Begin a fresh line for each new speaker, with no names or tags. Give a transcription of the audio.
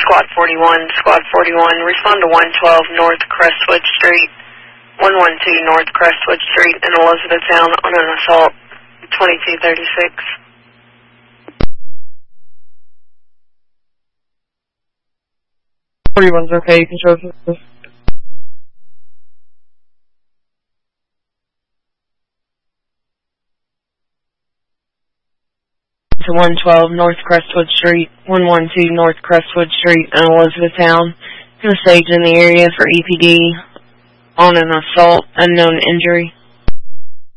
Squad 41, Squad 41, respond to 112 North Crestwood Street, 112 North Crestwood Street in Elizabethtown on an assault, 2236.
41's okay, you can show us. To 112 North Crestwood Street, 112 North Crestwood Street in Elizabethtown. Going to stage in the area for EPD on an assault, unknown injury.